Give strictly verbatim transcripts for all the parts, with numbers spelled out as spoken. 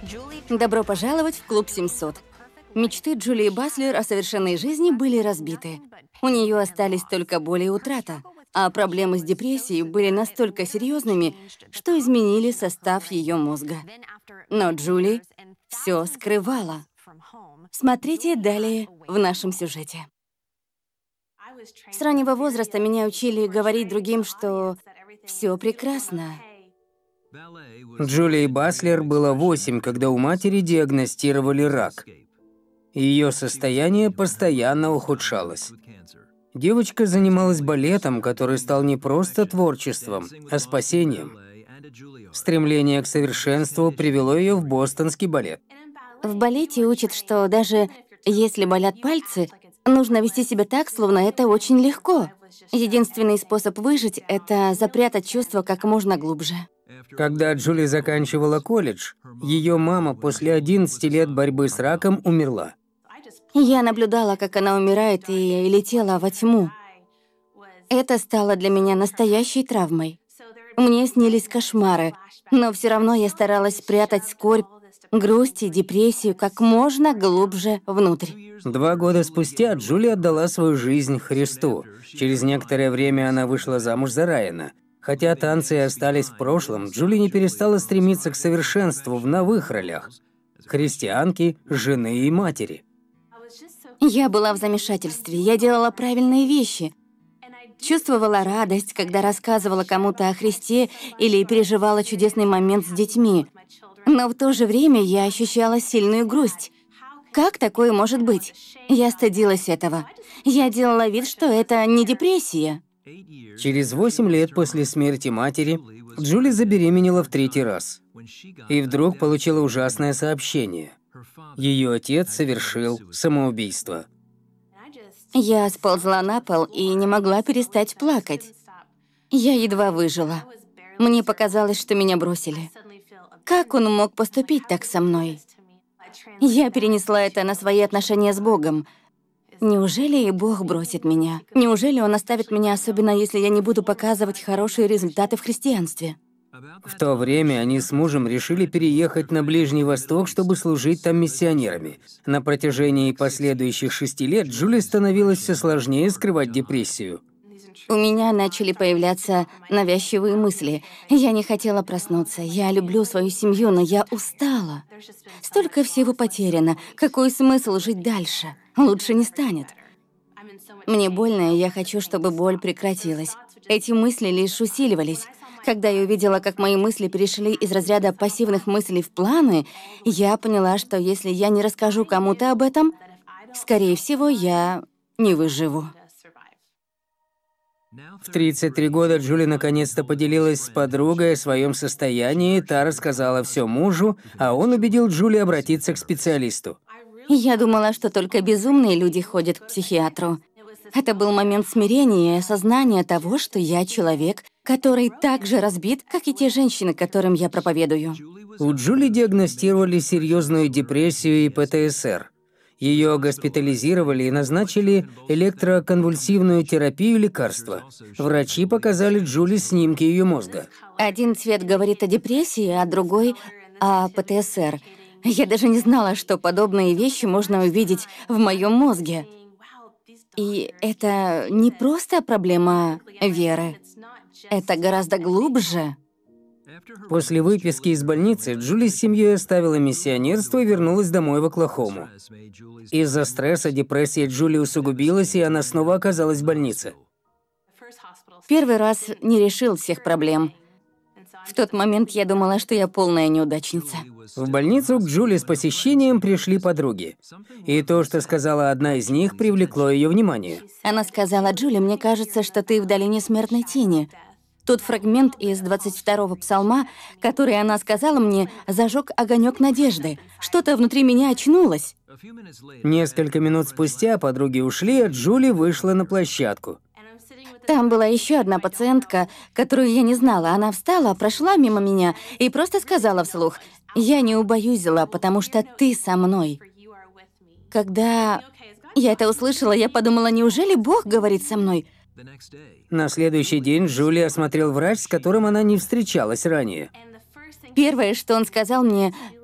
Добро пожаловать в клуб семьсот. Мечты Джулии Баслер о совершенной жизни были разбиты. У нее остались только боль и утрата, а проблемы с депрессией были настолько серьезными, что изменили состав ее мозга. Но Джули все скрывала. Смотрите далее в нашем сюжете. С раннего возраста меня учили говорить другим, что все прекрасно. Джулии Баслер было восемь, когда у матери диагностировали рак. Ее состояние постоянно ухудшалось. Девочка занималась балетом, который стал не просто творчеством, а спасением. Стремление к совершенству привело ее в бостонский балет. В балете учат, что даже если болят пальцы, нужно вести себя так, словно это очень легко. Единственный способ выжить — это запрятать чувства как можно глубже. Когда Джули заканчивала колледж, ее мама после одиннадцати лет борьбы с раком умерла. Я наблюдала, как она умирает, и летела во тьму. Это стало для меня настоящей травмой. Мне снились кошмары, но все равно я старалась спрятать скорбь, грусть и депрессию как можно глубже внутрь. Два года спустя Джули отдала свою жизнь Христу. Через некоторое время она вышла замуж за Райана. Хотя танцы и остались в прошлом, Джули не перестала стремиться к совершенству в новых ролях – христианки, жены и матери. Я была в замешательстве, я делала правильные вещи. Чувствовала радость, когда рассказывала кому-то о Христе или переживала чудесный момент с детьми. Но в то же время я ощущала сильную грусть. Как такое может быть? Я стыдилась этого. Я делала вид, что это не депрессия. Через восемь лет после смерти матери Джули забеременела в третий раз. И вдруг получила ужасное сообщение. Ее отец совершил самоубийство. Я сползла на пол и не могла перестать плакать. Я едва выжила. Мне показалось, что меня бросили. Как он мог поступить так со мной? Я перенесла это на свои отношения с Богом. Неужели и Бог бросит меня? Неужели Он оставит меня, особенно если я не буду показывать хорошие результаты в христианстве? В то время они с мужем решили переехать на Ближний Восток, чтобы служить там миссионерами. На протяжении последующих шести лет Джули становилось все сложнее скрывать депрессию. У меня начали появляться навязчивые мысли. Я не хотела проснуться. Я люблю свою семью, но я устала. Столько всего потеряно. Какой смысл жить дальше? Лучше не станет. Мне больно, и я хочу, чтобы боль прекратилась. Эти мысли лишь усиливались. Когда я увидела, как мои мысли перешли из разряда пассивных мыслей в планы, я поняла, что если я не расскажу кому-то об этом, скорее всего, я не выживу. В тридцать три года Джули наконец-то поделилась с подругой о своем состоянии, та рассказала все мужу, а он убедил Джули обратиться к специалисту. Я думала, что только безумные люди ходят к психиатру. Это был момент смирения и осознания того, что я человек, который так же разбит, как и те женщины, которым я проповедую. У Джули диагностировали серьезную депрессию и пэ тэ эс эр. Ее госпитализировали и назначили электроконвульсивную терапию и лекарства. Врачи показали Джули снимки ее мозга. Один цвет говорит о депрессии, а другой — о пэ тэ эс эр. Я даже не знала, что подобные вещи можно увидеть в моем мозге. И это не просто проблема веры. Это гораздо глубже. После выписки из больницы Джули с семьей оставила миссионерство и вернулась домой в Оклахому. Из-за стресса депрессия Джули усугубилась, и она снова оказалась в больнице. Первый раз не решил всех проблем. В тот момент я думала, что я полная неудачница. В больницу к Джули с посещением пришли подруги. И то, что сказала одна из них, привлекло ее внимание. Она сказала: «Джули, мне кажется, что ты в долине смертной тени». Тот фрагмент из двадцать второго псалма, который она сказала мне, зажег огонек надежды. Что-то внутри меня очнулось. Несколько минут спустя подруги ушли, а Джули вышла на площадку. Там была еще одна пациентка, которую я не знала. Она встала, прошла мимо меня и просто сказала вслух: «Я не убоюсь зла, потому что ты со мной». Когда я это услышала, я подумала: неужели Бог говорит со мной? На следующий день Джули осмотрел врач, с которым она не встречалась ранее. Первое, что он сказал мне: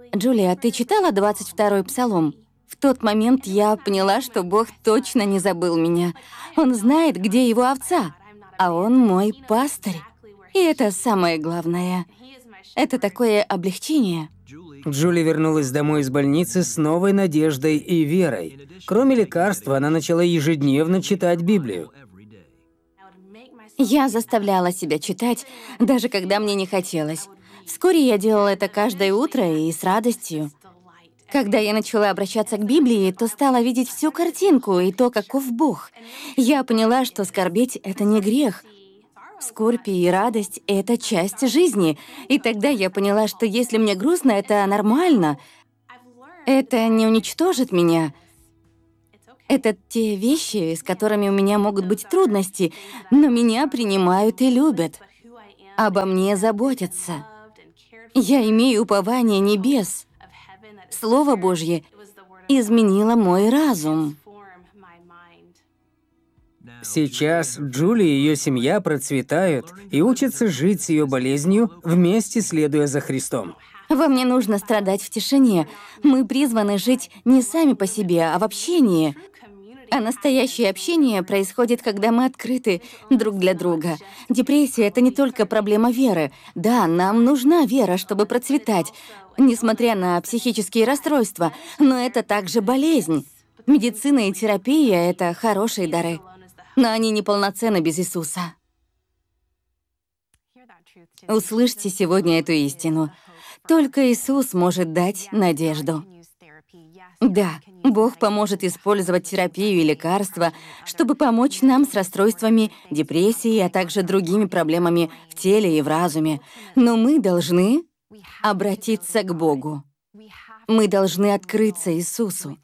Джулия, ты читала двадцать второй Псалом? В тот момент я поняла, что Бог точно не забыл меня. Он знает, где его овца, а он мой пастырь. И это самое главное. Это такое облегчение. Джули вернулась домой из больницы с новой надеждой и верой. Кроме лекарства, она начала ежедневно читать Библию. Я заставляла себя читать, даже когда мне не хотелось. Вскоре я делала это каждое утро и с радостью. Когда я начала обращаться к Библии, то стала видеть всю картинку и то, каков Бог. Я поняла, что скорбеть — это не грех. Скорбь и радость — это часть жизни. И тогда я поняла, что если мне грустно, это нормально. Это не уничтожит меня. Это те вещи, с которыми у меня могут быть трудности, но меня принимают и любят. Обо мне заботятся. Я имею упование небес. Слово Божье изменило мой разум. Сейчас Джули и ее семья процветают и учатся жить с ее болезнью, вместе следуя за Христом. Вам не нужно страдать в тишине. Мы призваны жить не сами по себе, а в общении. А настоящее общение происходит, когда мы открыты друг для друга. Депрессия — это не только проблема веры. Да, нам нужна вера, чтобы процветать, несмотря на психические расстройства, но это также болезнь. Медицина и терапия — это хорошие дары, но они неполноценны без Иисуса. Услышьте сегодня эту истину. Только Иисус может дать надежду. Да, Бог поможет использовать терапию и лекарства, чтобы помочь нам с расстройствами депрессии, а также другими проблемами в теле и в разуме. Но мы должны обратиться к Богу. Мы должны открыться Иисусу.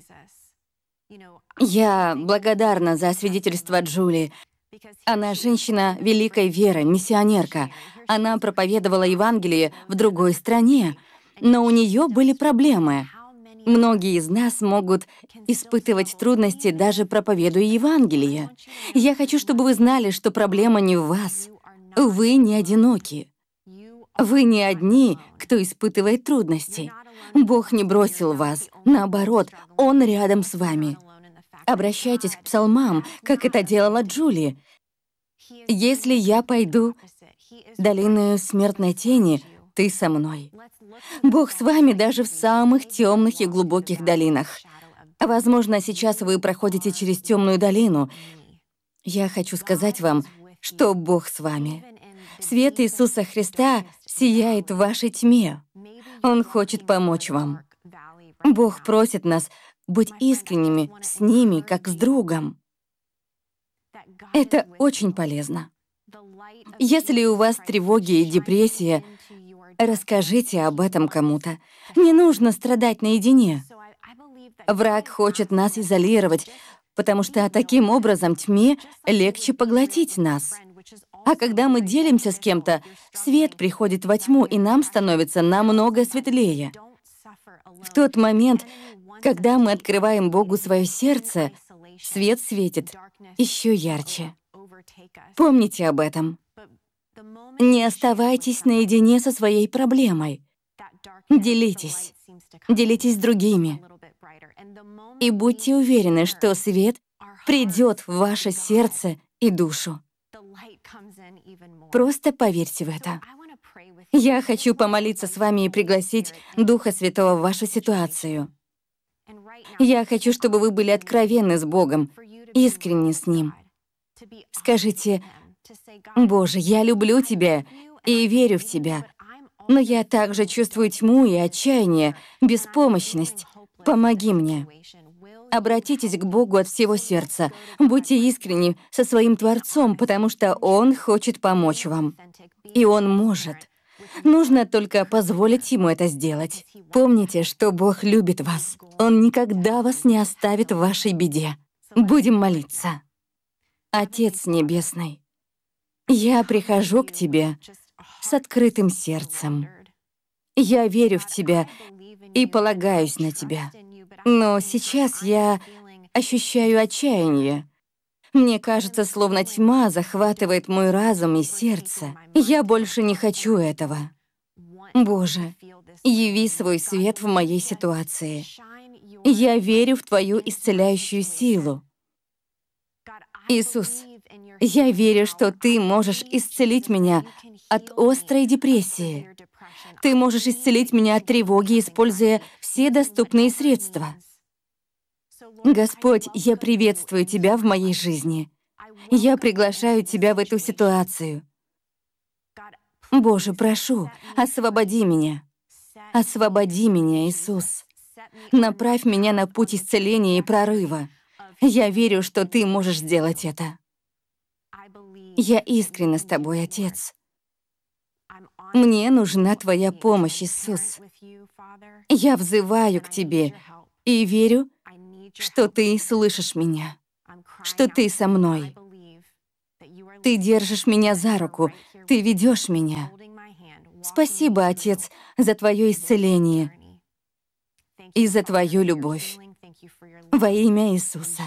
Я благодарна за свидетельство Джули. Она женщина великой веры, миссионерка. Она проповедовала Евангелие в другой стране, но у нее были проблемы. Многие из нас могут испытывать трудности, даже проповедуя Евангелие. Я хочу, чтобы вы знали, что проблема не в вас. Вы не одиноки. Вы не одни, кто испытывает трудности. Бог не бросил вас. Наоборот, Он рядом с вами. Обращайтесь к псалмам, как это делала Джули. «Если я пойду долиною смертной тени, ты со мной. Бог с вами даже в самых темных и глубоких долинах. Возможно, сейчас вы проходите через темную долину. Я хочу сказать вам, что Бог с вами. Свет Иисуса Христа сияет в вашей тьме. Он хочет помочь вам. Бог просит нас быть искренними с ними, как с другом. Это очень полезно. Если у вас тревоги и депрессия, расскажите об этом кому-то. Не нужно страдать наедине. Враг хочет нас изолировать, потому что таким образом тьме легче поглотить нас. А когда мы делимся с кем-то, свет приходит во тьму, и нам становится намного светлее. В тот момент, когда мы открываем Богу свое сердце, свет светит еще ярче. Помните об этом. Не оставайтесь наедине со своей проблемой. Делитесь. Делитесь с другими. И будьте уверены, что свет придет в ваше сердце и душу. Просто поверьте в это. Я хочу помолиться с вами и пригласить Духа Святого в вашу ситуацию. Я хочу, чтобы вы были откровенны с Богом, искренни с Ним. Скажите: «Боже, я люблю Тебя и верю в Тебя, но я также чувствую тьму и отчаяние, беспомощность. Помоги мне». Обратитесь к Богу от всего сердца. Будьте искренни со своим Творцом, потому что Он хочет помочь вам. И Он может. Нужно только позволить Ему это сделать. Помните, что Бог любит вас. Он никогда вас не оставит в вашей беде. Будем молиться. Отец Небесный, я прихожу к Тебе с открытым сердцем. Я верю в Тебя и полагаюсь на Тебя. Но сейчас я ощущаю отчаяние. Мне кажется, словно тьма захватывает мой разум и сердце. Я больше не хочу этого. Боже, яви свой свет в моей ситуации. Я верю в Твою исцеляющую силу. Иисус, я верю, что Ты можешь исцелить меня от острой депрессии. Ты можешь исцелить меня от тревоги, используя все доступные средства. Господь, я приветствую Тебя в моей жизни. Я приглашаю Тебя в эту ситуацию. Боже, прошу, освободи меня. Освободи меня, Иисус. Направь меня на путь исцеления и прорыва. Я верю, что Ты можешь сделать это. Я искренна с Тобой, Отец. Мне нужна Твоя помощь, Иисус. Я взываю к Тебе и верю, что Ты слышишь меня, что Ты со мной. Ты держишь меня за руку, Ты ведешь меня. Спасибо, Отец, за Твое исцеление и за Твою любовь. Во имя Иисуса.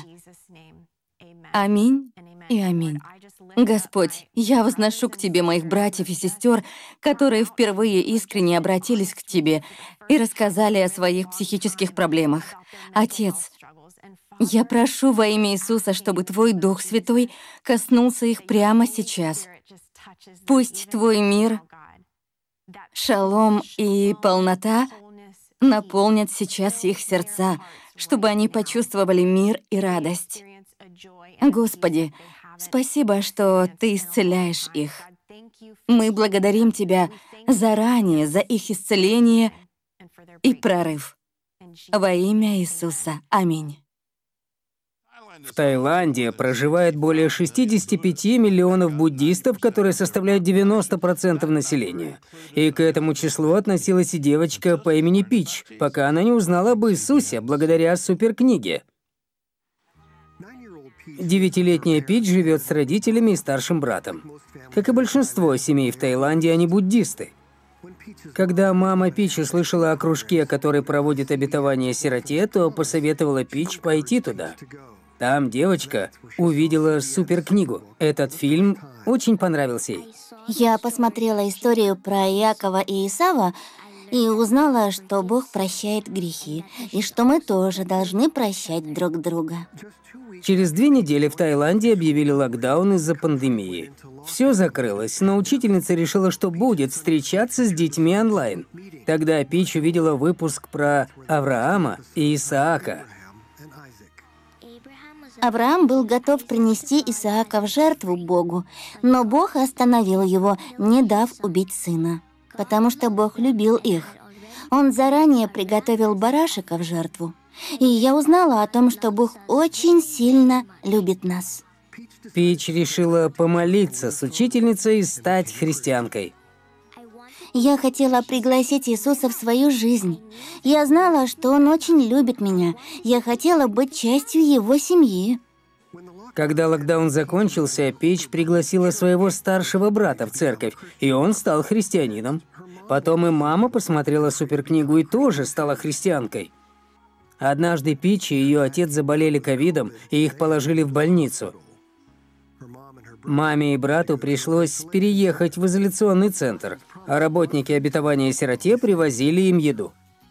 Аминь и аминь. Господь, я возношу к Тебе моих братьев и сестер, которые впервые искренне обратились к Тебе и рассказали о своих психических проблемах. Отец, я прошу во имя Иисуса, чтобы Твой Дух Святой коснулся их прямо сейчас. Пусть Твой мир, шалом и полнота наполнят сейчас их сердца, чтобы они почувствовали мир и радость. Господи, спасибо, что Ты исцеляешь их. Мы благодарим Тебя заранее за их исцеление и прорыв. Во имя Иисуса. Аминь. В Таиланде проживает более шестьдесят пять миллионов буддистов, которые составляют девяносто процентов населения. И к этому числу относилась и девочка по имени Пич, пока она не узнала об Иисусе благодаря суперкниге. Девятилетняя Пич живет с родителями и старшим братом. Как и большинство семей в Таиланде, они буддисты. Когда мама Пич услышала о кружке, который проводит обетование сироте, то посоветовала Пич пойти туда. Там девочка увидела суперкнигу. Этот фильм очень понравился ей. Я посмотрела историю про Иакова и Исава и узнала, что Бог прощает грехи, и что мы тоже должны прощать друг друга. Через две недели в Таиланде объявили локдаун из-за пандемии. Все закрылось, но учительница решила, что будет встречаться с детьми онлайн. Тогда Пич увидела выпуск про Авраама и Исаака. Авраам был готов принести Исаака в жертву Богу, но Бог остановил его, не дав убить сына, потому что Бог любил их. Он заранее приготовил барашека в жертву. И я узнала о том, что Бог очень сильно любит нас. Пич решила помолиться с учительницей и стать христианкой. Я хотела пригласить Иисуса в свою жизнь. Я знала, что Он очень любит меня. Я хотела быть частью Его семьи. Когда локдаун закончился, Пич пригласила своего старшего брата в церковь, и он стал христианином. Потом и мама посмотрела суперкнигу и тоже стала христианкой. Однажды Пич и ее отец заболели ковидом, и их положили в больницу. Маме и брату пришлось переехать в изоляционный центр, а работники обетования сироте привозили им еду.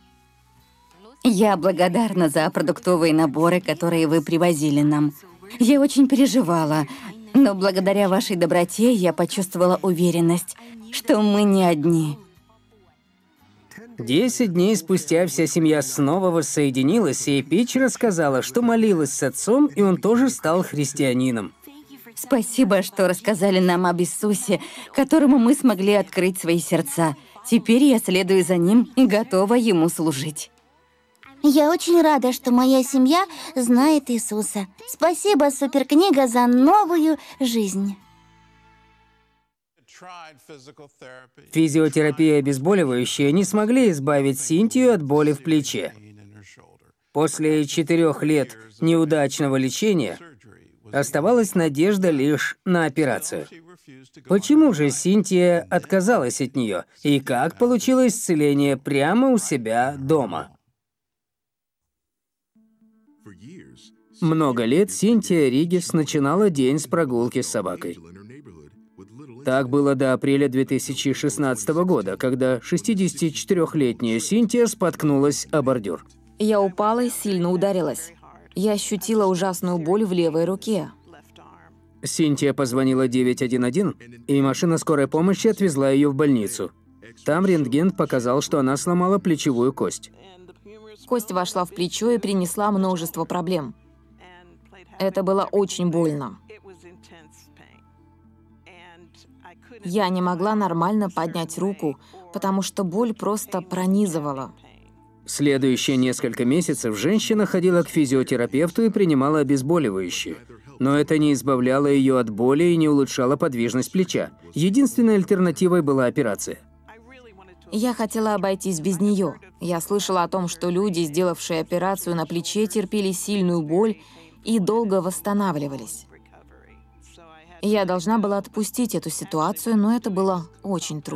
Я благодарна за продуктовые наборы, которые вы привозили нам. Я очень переживала, но благодаря вашей доброте я почувствовала уверенность, что мы не одни. Десять дней спустя вся семья снова воссоединилась, и Пич рассказала, что молилась с отцом, и он тоже стал христианином. Спасибо, что рассказали нам об Иисусе, которому мы смогли открыть свои сердца. Теперь я следую за Ним и готова Ему служить. Я очень рада, что моя семья знает Иисуса. Спасибо, суперкнига, за новую жизнь. Физиотерапия и обезболивающие не смогли избавить Синтию от боли в плече. После четырех лет неудачного лечения оставалась надежда лишь на операцию. Почему же Синтия отказалась от нее? И как получила исцеление прямо у себя дома? Много лет Синтия Ригис начинала день с прогулки с собакой. Так было до апреля две тысячи шестнадцатого года, когда шестидесятичетырёхлетняя Синтия споткнулась о бордюр. Я упала и сильно ударилась. Я ощутила ужасную боль в левой руке. Синтия позвонила девять один один, и машина скорой помощи отвезла ее в больницу. Там рентген показал, что она сломала плечевую кость. Кость вошла в плечо и принесла множество проблем. Это было очень больно. Я не могла нормально поднять руку, потому что боль просто пронизывала. Следующие несколько месяцев женщина ходила к физиотерапевту и принимала обезболивающие. Но это не избавляло ее от боли и не улучшало подвижность плеча. Единственной альтернативой была операция. Я хотела обойтись без нее. Я слышала о том, что люди, сделавшие операцию на плече, терпели сильную боль и долго восстанавливались. Я должна была отпустить эту ситуацию, но это было очень трудно.